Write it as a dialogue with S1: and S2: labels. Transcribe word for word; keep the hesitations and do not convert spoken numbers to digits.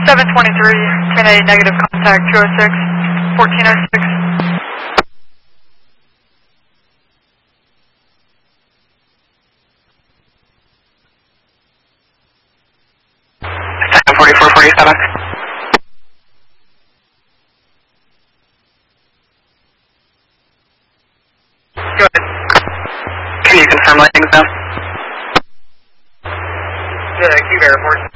S1: seven twenty-three, ten eight, negative contact, two oh six, fourteen oh six.
S2: seven forty-four forty-seven.
S1: Good.
S2: Can you confirm landings now?
S1: Yeah, Cube Airport.